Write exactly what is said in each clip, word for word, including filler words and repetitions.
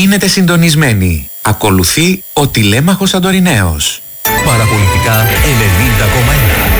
Μείνετε συντονισμένοι. Ακολουθεί ο Τηλέμαχος Σαντοριναίος. Παραπολιτικά ενενήντα κόμμα ένα.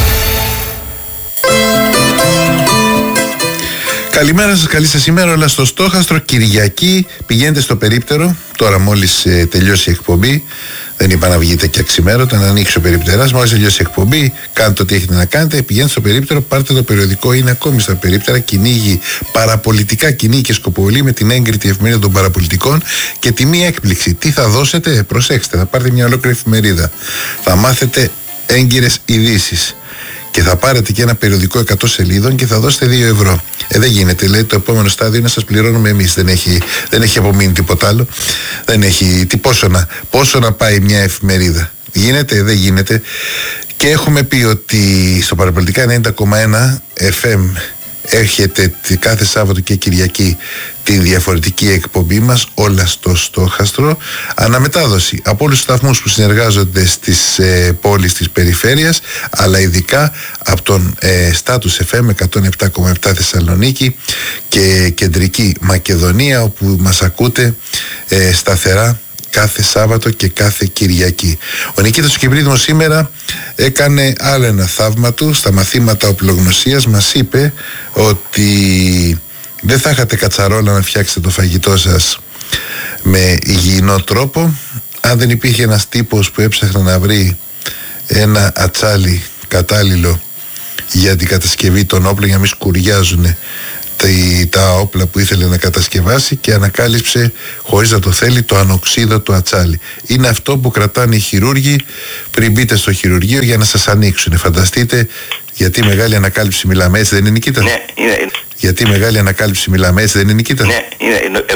Καλημέρα σας, καλή σας ημέρα. Όλα στο στόχαστρο. Κυριακή, πηγαίνετε στο περίπτερο. Τώρα μόλις ε, τελειώσει η εκπομπή. Δεν είπα να βγείτε και αξιμέρωτα, να ανοίξει ο περιπτεράς. Μόλις τελειώσει η εκπομπή, κάντε ό,τι έχετε να κάνετε. Πηγαίνετε στο περίπτερο, πάρτε το περιοδικό. Είναι ακόμη στα περίπτερα. Κυνήγι, παραπολιτικά κυνήγι και σκοποβολή με την έγκριτη εφημερίδα των παραπολιτικών. Και τη μία έκπληξη. Τι θα δώσετε, προσέξτε, θα πάρετε μια ολόκληρη εφημερίδα. Θα μάθετε έγκυρες ειδήσεις. Και θα πάρετε και ένα περιοδικό εκατό σελίδων και θα δώσετε δύο ευρώ. Ε, δεν γίνεται. Λέει το επόμενο στάδιο είναι να σας πληρώνουμε εμείς. Δεν έχει, δεν έχει απομείνει τίποτα άλλο. Δεν έχει. Τι, πόσο, να, πόσο να πάει μια εφημερίδα. Γίνεται, δεν γίνεται. Και έχουμε πει ότι στο Παραπολιτικά ενενήντα κόμμα ένα εφ εμ έρχεται κάθε Σάββατο και Κυριακή την διαφορετική εκπομπή μας, όλα στο στόχαστρο, αναμετάδοση από όλους τους σταθμούς που συνεργάζονται στις ε, πόλεις της περιφέρειας, αλλά ειδικά από τον ε, Status εφ εμ εκατόν επτά κόμμα επτά Θεσσαλονίκη και Κεντρική Μακεδονία, όπου μας ακούτε ε, σταθερά κάθε Σάββατο και κάθε Κυριακή. Ο Νικήτας του Κυπρίδημος σήμερα έκανε άλλο ένα θαύμα του. Στα μαθήματα οπλογνωσίας μας είπε ότι δεν θα είχατε κατσαρόλα να φτιάξετε το φαγητό σας με υγιεινό τρόπο αν δεν υπήρχε ένας τύπος που έψαχνε να βρει ένα ατσάλι κατάλληλο για την κατασκευή των όπλων, για να μην σκουριάζουν τα όπλα που ήθελε να κατασκευάσει, και ανακάλυψε χωρίς να το θέλει το ανοξίδωτο ατσάλι. Είναι αυτό που κρατάνε οι χειρούργοι πριν μπείτε στο χειρουργείο για να σας ανοίξουν. Φανταστείτε, γιατί μεγάλη ανακάλυψη μιλάμε, έτσι δεν είναι, Νικήτα? Ναι, είναι. Γιατί μεγάλη ανακάλυψη μιλάμε, έτσι δεν είναι, Νικήτα? Ναι, είναι.